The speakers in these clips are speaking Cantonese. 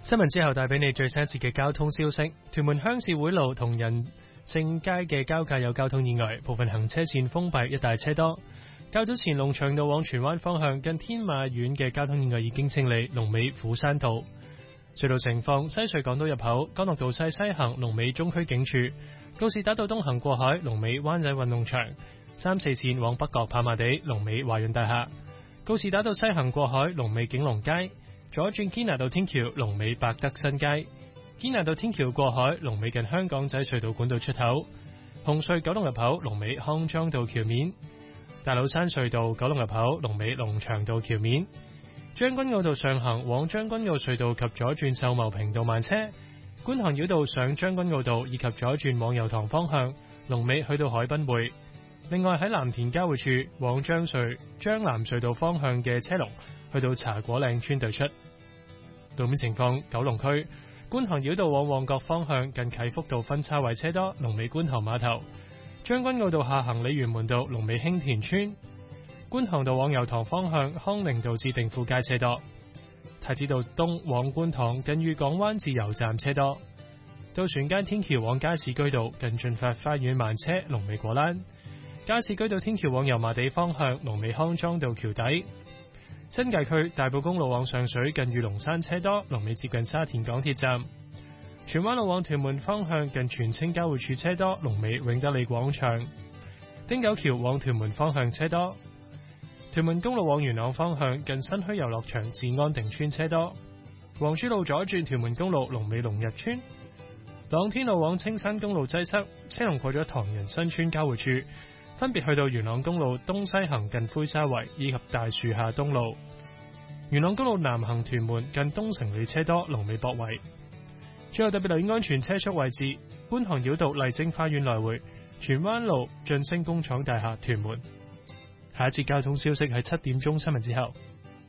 新聞之後帶俾你最新一節嘅交通消息。屯門鄉事會路同仁正街嘅交界有交通意外，部分行車線封閉，一帶車多。較早前龍翔道往荃灣方向近天馬苑嘅交通意外已經清理，龍尾虎山道。隧道情況：西隧港島入口干諾道西行龍尾中區警署，告士打道東行過海龍尾灣仔運動場，3、4線往北角跑馬地龍尾華潤大廈，告士打道西行過海龍尾景隆街，左轉堅拿道天橋龍尾百德新街，堅拿道天橋過海龍尾近香港仔隧道管道出口，紅隧九龍入口龍尾康莊道橋面，大老山隧道九龍入口龍尾龍翔道橋面，將軍澳道上行往將軍澳隧道及左轉秀茂坪道慢車，觀塘繞道上將軍澳道以及左轉往油塘方向龍尾去到海濱匯。另外喺藍田交匯處往將藍隧道方向嘅車龍去到茶果嶺村對出。路面情況：九龍區觀塘繞道往旺角方向近啟福道分叉位車多，龍尾觀塘碼頭；將軍澳道下行鯉魚門道龍尾興田村；觀塘道往油塘方向康寧道至定富街車多；太子道東往觀塘近裕港灣至油站車多；渡船街天橋往加士居道近駿發花園慢車，龍尾果欄；加士居道天橋往油麻地方向龍尾康莊道橋底。新界區大埔公路往上水近御龍山車多，龍尾接近沙田港鐵站；荃灣路往屯門方向近荃青交匯處車多，龍尾永德里廣場；汀九橋往屯門方向車多；屯門公路往元朗方向近新墟遊樂場至安定村車多；黃珠路左轉屯門公路龍尾龍日村；朗天路往青山公路擠塞，車龍過咗唐人新村交匯處，分別去到元朗公路東西行近灰沙圍以及大樹下東路；元朗公路南行屯門近東城里車多，龍尾博圍。最後特別留意安全車速位置：觀塘繞道麗晶花園來回、荃灣路晉升工廠大廈屯門。下一節交通消息係7點鐘新聞之後。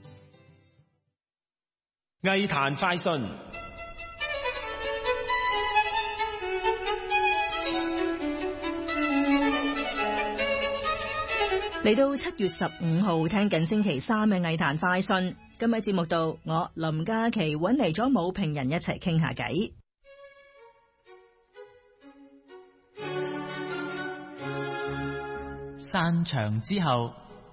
藝壇快訊。 嚟到7月15號，聽緊星期3嘅藝壇快訊。今日節目度，我林嘉琪揾嚟咗武評人一齊傾下偈。 散場之後。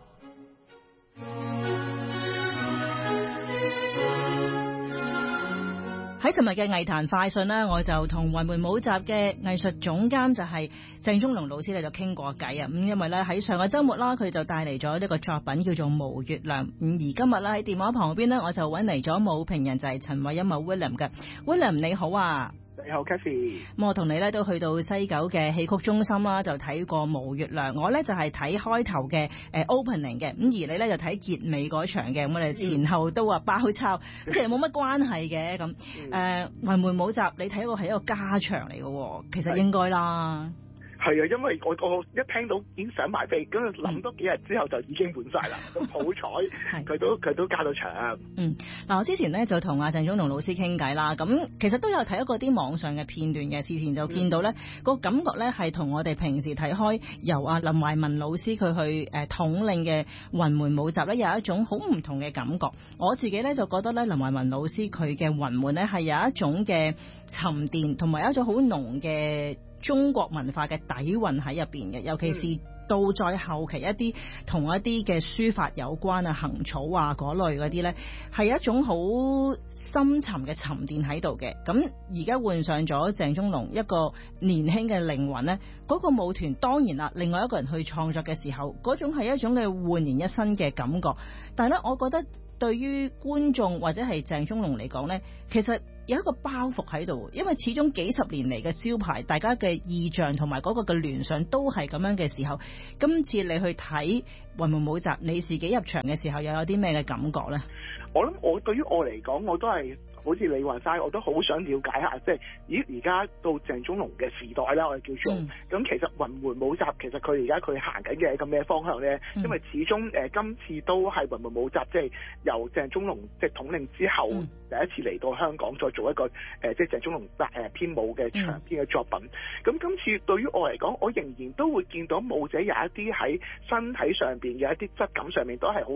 喺尋日嘅藝壇快訊呢，我就同雲門舞集嘅藝術總監就係鄭中龍老師咧就傾過偈啊。咁因為咧喺上個週末啦，佢就帶嚟咗一個作品叫做《無月亮》。而今日啦喺電話旁邊呢，我就揾嚟咗舞評人就係陳偉殷 William 嘅。William 你好啊。 你好 Cathy。 我同你咧都去到西九嘅戲曲中心啦，就睇過《無月亮》。我咧就係睇開頭嘅opening 嘅，咁而你咧就睇結尾嗰場嘅。我哋前後都話包抄，其實冇乜關係嘅咁。雲門舞集你睇過係一個家場嚟嘅，其實應該啦。 係啊，因為我一聽到已經想買飛，咁諗多幾日之後就已經滿晒啦。咁好彩佢都加到場。 嗱，我之前咧就同阿鄭中龍老師傾偈啦。咁其實都有睇過啲網上嘅片段嘅，事前就見到咧個感覺咧係同我哋平時睇開由阿林懷民老師佢去統領嘅雲門舞集咧有一種好唔同嘅感覺。我自己咧就覺得咧林懷民老師佢嘅雲門咧係有一種嘅沉澱，同埋有一種好濃嘅中國文化嘅底蘊喺入邊嘅，尤其是到再後期一啲同一啲嘅書法有關啊、行草啊嗰類嗰啲咧，係一種好深沉嘅沉澱喺度嘅。咁而家換上咗鄭中龍一個年輕嘅靈魂咧，嗰個舞團當然啦，另外一個人去創作嘅時候，嗰種係一種嘅煥然一新嘅感覺。但係咧，我覺得對於觀眾或者係鄭中龍嚟講咧，其實有一個包袱喺度，因為始終幾十年嚟嘅招牌，大家嘅意象同埋嗰個嘅聯想都係咁樣嘅時候，今次你去睇雲門舞集，你自己入場嘅時候又有啲咩嘅感覺呢？ 我諗對於我嚟講，我都係好似你話齋，我都好想了解下，即係而家到鄭中龍嘅時代啦，我哋叫做咁。其實雲門舞集其實佢而家佢行緊嘅一個咩方向咧？因為始終今次都係雲門舞集，即係由鄭中龍即係統領之後第一次嚟到香港，再做一個即係鄭中龍編舞嘅長篇嘅作品。咁今次對於我嚟講，我仍然都會見到舞者有一啲喺身體上邊嘅一啲質感上面都係好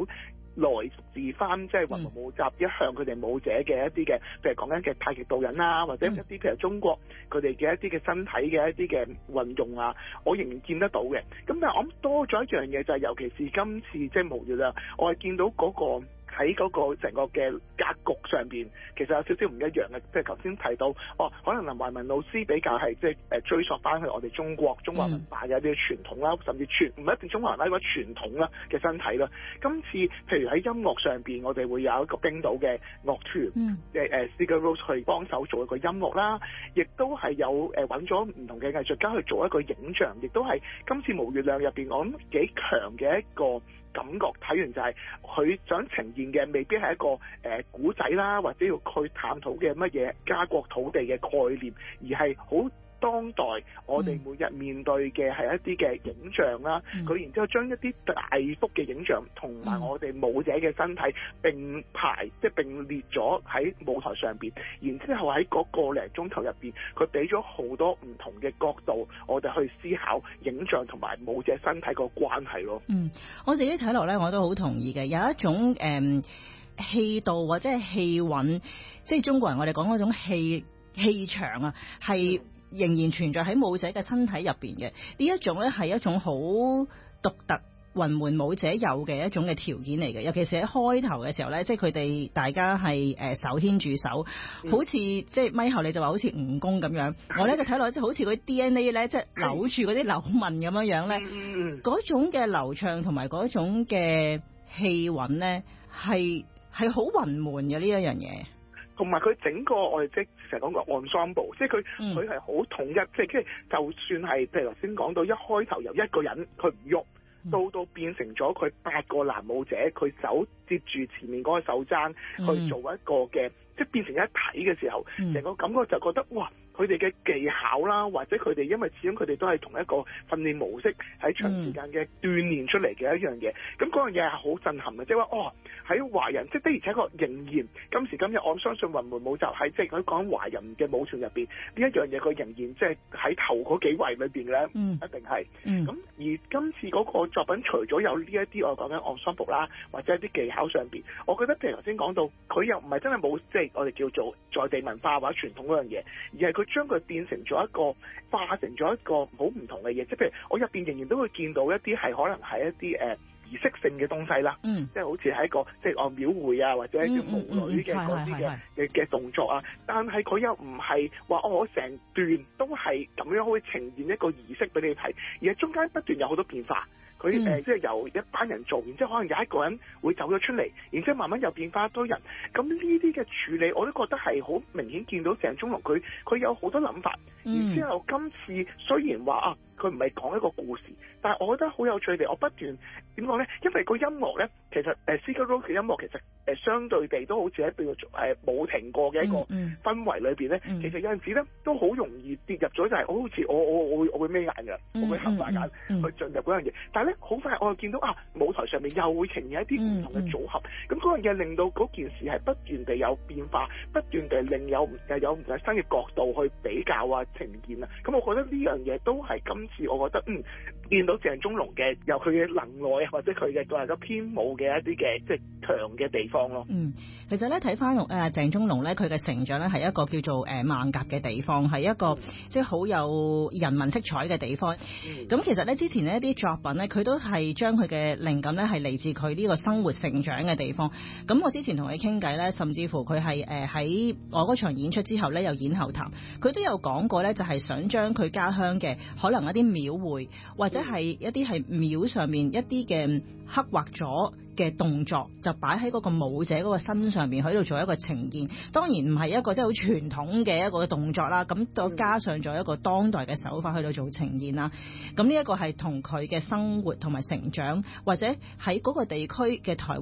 來自翻即係雲門舞集一向佢哋舞者嘅一啲嘅，譬如講緊嘅太極導引啦，或者一啲譬如中國佢哋嘅一啲嘅身體嘅一啲嘅運用啊，我仍然見得到嘅。咁但係我諗多咗一樣嘢就係，尤其是今次即係無月亮，我係見到嗰個喺嗰個成個嘅格局上邊，其實有少少唔一樣嘅。即係頭先提到，可能林懷民老師比較係即係追溯翻去我哋中華文化嘅一啲傳統啦，甚至唔一定中華文化嗰個傳統啦嘅身體啦。今次譬如喺音樂上邊，我哋會有一個冰島嘅樂團Sigur Rós 去幫手做一個音樂啦，亦都係有揾咗唔同嘅藝術家去做一個影像，亦都係今次無月亮入邊我諗幾強嘅一個感覺。睇完就係佢想呈現嘅未必係一個古仔啦，或者要去探討嘅乜嘢家國土地嘅概念，而係好當代我哋每日面對嘅係一啲嘅影像啦。佢然之後將一啲大幅嘅影像同埋我哋舞者嘅身體並排，即係並列咗喺舞台上邊，然之後喺嗰個零鐘頭入邊，佢俾咗好多唔同嘅角度，我哋去思考影像同埋舞者身體個關係咯。 我自己睇落咧，我都好同意嘅，有一種氣度或者係氣韻，即係中國人我哋講嗰種氣場啊，係仍然存在喺舞者嘅身體入邊嘅。呢一種咧係一種好獨特雲門舞者有嘅一種嘅條件嚟嘅，尤其是喺開頭嘅時候咧，即係佢哋大家係手牽住手，好似即係咪後你就話好似蜈蚣咁樣，我咧就睇落即係好似嗰啲 DNA 咧，即係扭住嗰啲流紋咁樣樣咧，嗰種嘅流暢同埋嗰種嘅氣韻咧係好雲門嘅呢一樣嘢。 同埋佢整個我哋即係成日講個 ensemble， 即係佢係好統一，即係就算係譬如頭先講到一開頭由一個人佢唔喐，到變成咗佢8個男舞者，佢手接住前面嗰個手踭去做一個嘅，即係變成一體嘅時候，成個感覺就覺得哇！佢哋嘅技巧啦，或者佢哋因為始終佢哋都係同一個訓練模式喺長時間嘅鍛鍊出嚟嘅一樣嘢，咁嗰樣嘢係好震撼嘅，即係話喺華人，即係的而且確仍然今時今日，我相信雲門舞集喺即係佢講華人嘅舞團入邊呢一樣嘢，佢仍然即係喺頭嗰幾位裏邊咧，一定係。咁而今次嗰個作品除咗有呢一啲我講緊 ensemble 啦，或者一啲技巧上邊，我覺得譬如頭先講到，佢又唔係真係冇即係我哋叫做在地文化或者傳統嗰樣嘢，而係佢將佢變成咗一個化成咗一個好唔同嘅嘢，即係譬如我入邊仍然都會見到一啲係可能係一啲儀式性嘅東西啦，即係好似係一個即係廟會啊，或者一啲舞女嘅嗰啲嘅動作啊，但係佢又唔係話我成段都係咁樣去呈現一個儀式俾你睇，而係中間不斷有好多變化。佢即係由一班人做，然之後可能有一個人會走咗出嚟，然之後慢慢又變化多人。咁呢啲嘅處理，我都覺得係好明顯見到鄭中龍佢有好多諗法。然之後今次雖然話佢唔係講一個故事，但係我覺得好有趣地，我不斷點講咧？因為個音樂咧，其實Sigur Rós 嘅音樂其實相對地都好似喺度冇停過嘅一個氛圍裏邊咧，其實有陣時咧都好容易跌入咗，就係好似我會眯眼㗎，我會合埋眼去進入嗰樣嘢。但係咧好快我又見到舞台上面又會呈現一啲唔同嘅組合，咁嗰樣嘢令到嗰件事係不斷地有變化，不斷地令有唔同新嘅角度去比較呈現啊。咁我覺得呢樣嘢都係今次我覺得見到鄭中龍嘅有佢嘅能耐或者佢嘅編舞嘅一啲嘅即係強嘅地方咯。 其實咧睇翻鄭中龍咧，佢嘅成長咧係一個叫做孟甲嘅地方，係一個即係好有人文色彩嘅地方。咁其實咧之前呢一啲作品咧，佢都係將佢嘅靈感咧係嚟自佢呢個生活成長嘅地方。咁我之前同佢傾偈咧，甚至乎佢係喺我嗰場演出之後咧，有演後談，佢都有講過咧，就係想將佢家鄉嘅可能一啲廟會或者係一啲係廟上面一啲嘅刻畫咗嘅動作，就擺喺嗰個舞者嗰個身上面喺度做一個呈現。當然唔係一個即係好傳統嘅一個動作啦，咁再加上咗一個當代嘅手法去到做呈現啦。咁呢一個係同佢嘅生活同埋成長，或者喺嗰個地區嘅台